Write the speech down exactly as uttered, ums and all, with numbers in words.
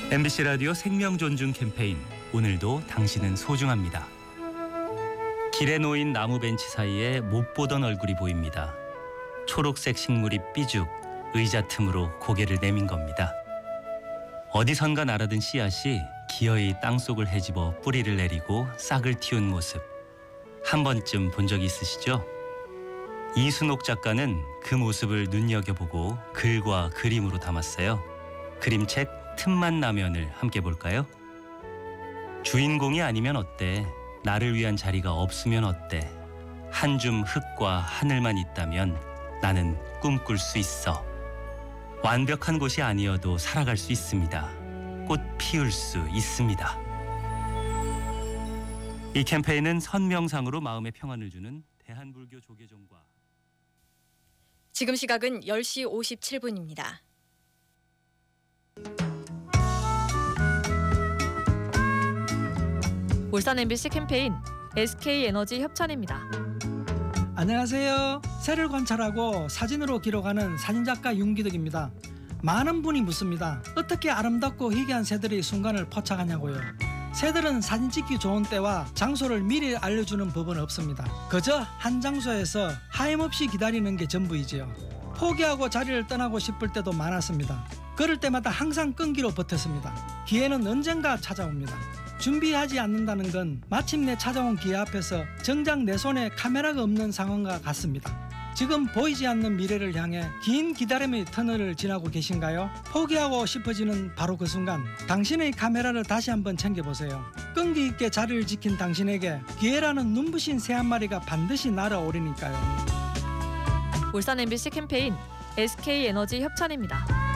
엠비씨 라디오 생명존중 캠페인, 오늘도 당신은 소중합니다. 길에 놓인 나무 벤치 사이에 못 보던 얼굴이 보입니다. 초록색 식물이 삐죽 의자 틈으로 고개를 내민 겁니다. 어디선가 날아든 씨앗이 기어이 땅속을 헤집어 뿌리를 내리고 싹을 틔운 모습, 한 번쯤 본 적 있으시죠? 이순옥 작가는 그 모습을 눈여겨보고 글과 그림으로 담았어요. 그림책 틈만 나면을 함께 볼까요? 주인공이 아니면 어때? 나를 위한 자리가 없으면 어때? 한 줌 흙과 하늘만 있다면 나는 꿈꿀 수 있어. 완벽한 곳이 아니어도 살아갈 수 있습니다. 꽃 피울 수 있습니다. 이 캠페인은 선명상으로 마음의 평안을 주는 대한불교 조계종과 지금 시각은 열 시 오십칠 분입니다. 울산 엠비씨 캠페인 에스케이에너지 협찬입니다. 안녕하세요. 새를 관찰하고 사진으로 기록하는 사진작가 윤기덕입니다. 많은 분이 묻습니다. 어떻게 아름답고 희귀한 새들이 순간을 포착하냐고요. 새들은 사진 찍기 좋은 때와 장소를 미리 알려주는 법은 없습니다. 그저 한 장소에서 하염없이 기다리는 게 전부이지요. 포기하고 자리를 떠나고 싶을 때도 많았습니다. 그럴 때마다 항상 끈기로 버텼습니다. 기회는 언젠가 찾아옵니다. 준비하지 않는다는 건 마침내 찾아온 기회 앞에서 정작 내 손에 카메라가 없는 상황과 같습니다. 지금 보이지 않는 미래를 향해 긴 기다림의 터널을 지나고 계신가요? 포기하고 싶어지는 바로 그 순간, 당신의 카메라를 다시 한번 챙겨보세요. 끈기 있게 자리를 지킨 당신에게 기회라는 눈부신 새 한 마리가 반드시 날아오르니까요. 울산 엠비씨 캠페인 에스케이에너지 협찬입니다.